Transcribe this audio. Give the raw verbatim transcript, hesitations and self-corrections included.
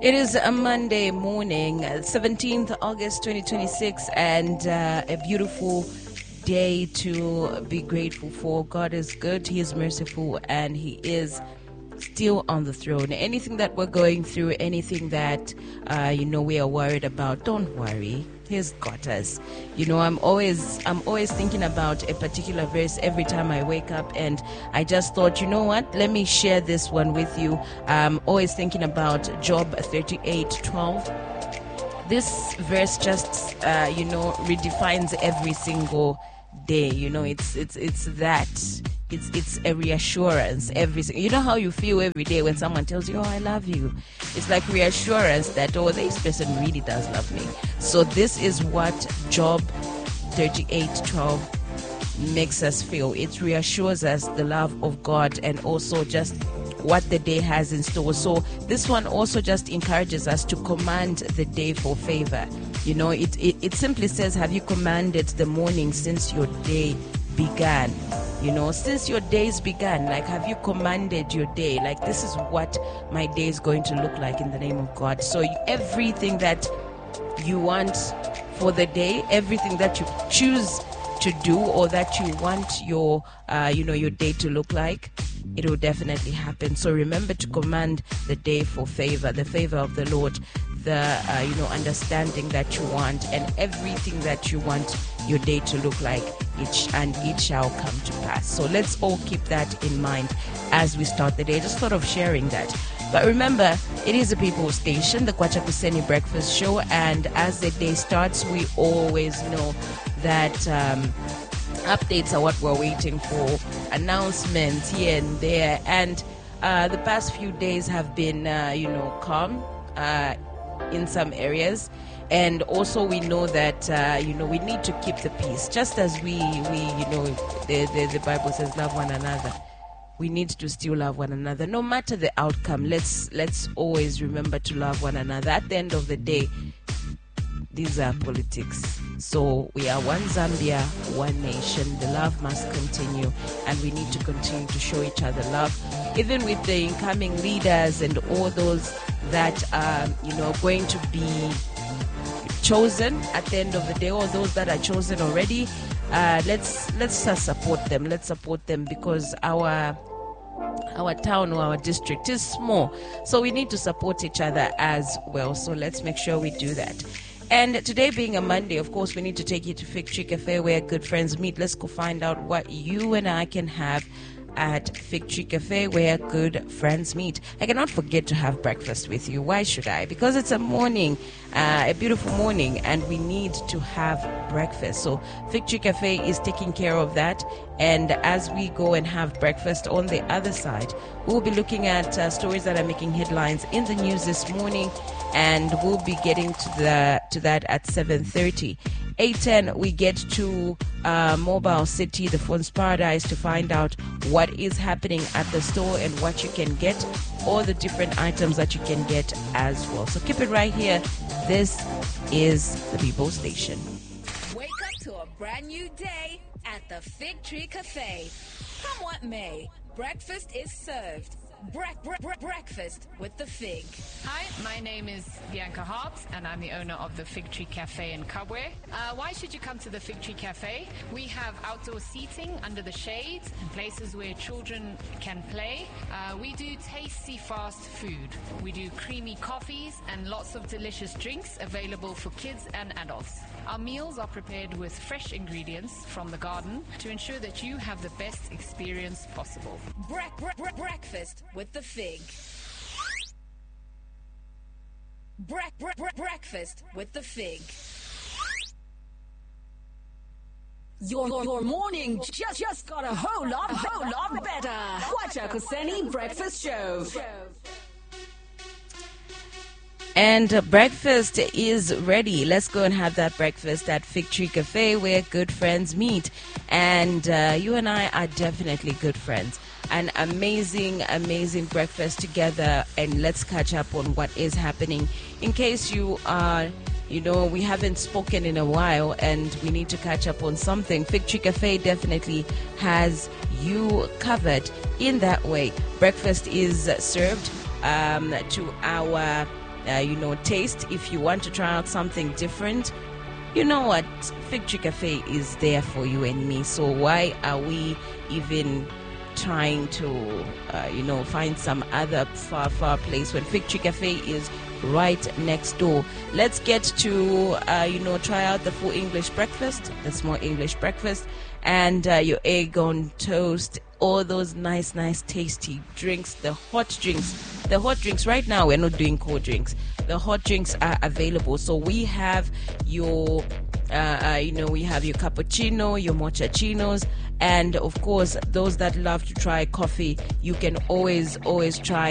It is a Monday morning, seventeenth of August twenty twenty-six, and uh, a beautiful day to be grateful for. God is good, He is merciful, and He is still on the throne. Anything that we're going through, anything that uh, you know we are worried about, don't worry. He's got us. You know, I'm always I'm always thinking about a particular verse every time I wake up, and I just thought, you know what? Let me share this one with you. I'm always thinking about Job thirty-eight twelve. This verse just uh, you know redefines every single day. You know, it's it's it's that. It's it's a reassurance every single, you know how you feel every day when someone tells you, oh, I love you. It's like reassurance that, oh, this person really does love me. So this is what Job thirty-eight twelve makes us feel. It reassures us the love of God and also just what the day has in store. So this one also just encourages us to command the day for favor. You know, it, it, it simply says, have you commanded the morning since your day began? You know, since your days began, like, have you commanded your day? Like, this is what my day is going to look like in the name of God. So everything that you want for the day, everything that you choose to do or that you want your, uh, you know, your day to look like, it will definitely happen. So remember to command the day for favor, the favor of the Lord, the, uh, you know, understanding that you want, and everything that you want your day to look like, each and it shall come to pass. So let's all keep that in mind as we start the day. Just thought of sharing that. But remember, it is a People Station, the Kwacha Kuseni Breakfast Show, and as the day starts, we always know that um, updates are what we're waiting for, announcements here and there, and uh, the past few days have been, uh, you know, calm uh, in some areas. And also we know that, uh, you know, we need to keep the peace. Just as we, we you know, the, the, the Bible says, love one another. We need to still love one another. No matter the outcome, let's let's always remember to love one another. At the end of the day, these are politics. So we are one Zambia, one nation. The love must continue, and we need to continue to show each other love, even with the incoming leaders and all those that are, you know, going to be chosen at the end of the day, or those that are chosen already. Uh, let's let's uh, support them. Let's support them because our our town or our district is small, so we need to support each other as well. So let's make sure we do that. And today being a Monday, of course, we need to take you to Fig Tree Cafe where good friends meet. Let's go find out what you and I can have at Fig Tree Cafe where good friends meet. I cannot forget to have breakfast with you. Why should I? Because it's a morning, uh, a beautiful morning, and we need to have breakfast. So Fig Tree Cafe is taking care of that. And as we go and have breakfast, on the other side, we'll be looking at uh, stories that are making headlines in the news this morning, and we'll be getting to the to that at seven thirty. eight ten, we get to uh, Mobile City, the Phone's Paradise, to find out what is happening at the store and what you can get, all the different items that you can get as well. So keep it right here. This is the People Station. Wake up to a brand new day at the Fig Tree Cafe. Come what may, breakfast is served. Bre- bre- bre- breakfast with the Fig. Hi, my name is Bianca Hobbs, and I'm the owner of the Fig Tree Cafe in Kabwe. Uh, why should you come to the Fig Tree Cafe? We have outdoor seating under the shade, places where children can play. Uh, we do tasty fast food. We do creamy coffees and lots of delicious drinks available for kids and adults. Our meals are prepared with fresh ingredients from the garden to ensure that you have the best experience possible. Bre- bre- bre- breakfast with the Fig. Bre- bre- bre- breakfast with the Fig. Your, your morning just, just got a whole lot, whole lot better. Kwacha Kuseni Breakfast Show. And uh, breakfast is ready. Let's go and have that breakfast at Fig Tree Cafe where good friends meet. And uh, you and I are definitely good friends. An amazing, amazing breakfast together. And let's catch up on what is happening. In case you are, you know, we haven't spoken in a while and we need to catch up on something, Fig Tree Cafe definitely has you covered in that way. Breakfast is served um, to our uh, you know, taste. If you want to try out something different, you know what? Fig Tree Cafe is there for you and me. So why are we even trying to, uh, you know, find some other far, far place when Fig Tree Cafe is right next door? Let's get to, uh, you know, try out the full English breakfast, the small English breakfast, and uh, your egg on toast, all those nice, nice, tasty drinks, the hot drinks. The hot drinks, right now, we're not doing cold drinks. The hot drinks are available. So we have your, uh, uh, you know, we have your cappuccino, your mochachinos, and of course, those that love to try coffee, you can always, always try